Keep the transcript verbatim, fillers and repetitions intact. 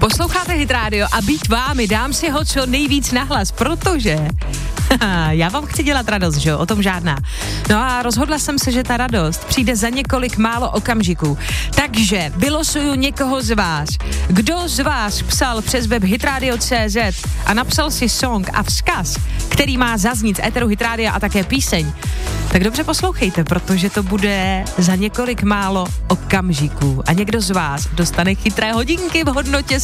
Posloucháte Hit Radio a být vámi, dám si ho co nejvíc nahlas, protože já vám chci dělat radost, že jo, o tom žádná. No a rozhodla jsem se, že ta radost přijde za několik málo okamžiků. Takže vylosuju někoho z vás. Kdo z vás psal přes web hitradio tečka cé zet a napsal si song a vzkaz, který má zaznít z éteru Hit Radia a také píseň, tak dobře poslouchejte, protože to bude za několik málo okamžiků. A někdo z vás dostane chytré hodinky v hodnotě